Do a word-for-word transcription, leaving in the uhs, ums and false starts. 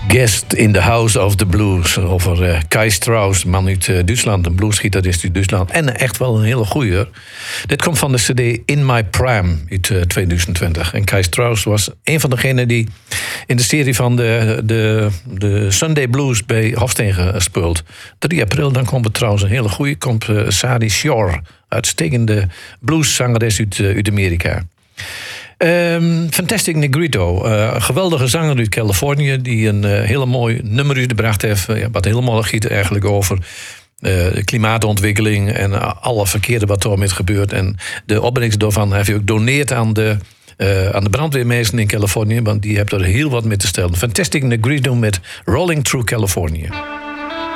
Guest in the House of the Blues. Over uh, Kai Strauss, man uit uh, Duitsland. Een bluesgitarist uit Duitsland. En echt wel een hele goeie. Hoor. Dit komt van de cd In My Prime uit uh, tweeduizend twintig. En Kai Strauss was een van degenen die in de serie van de, de, de Sunday Blues bij Hofsteen gespeeld. drie april, dan komt er trouwens een hele goeie. Komt uh, Sadie Shore. Uitstekende blueszangeres uit, uh, uit Amerika. Um, Fantastic Negrito, uh, een geweldige zanger uit Californië die een uh, hele mooi nummer uitgebracht heeft. Uh, wat helemaal giet eigenlijk over uh, de klimaatontwikkeling en uh, alle verkeerde wat er met gebeurt. En de opbrengst daarvan heeft hij ook doneerd aan de, uh, aan de brandweermeester in Californië, want die hebben er heel wat mee te stellen. Fantastic Negrito met Rolling Through California.